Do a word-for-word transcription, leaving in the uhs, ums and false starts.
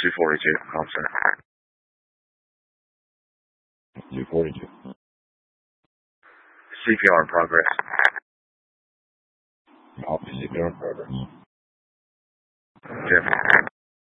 two forty-two, constant. two forty-two. C P R in progress. Copy, C P R in progress. Jim.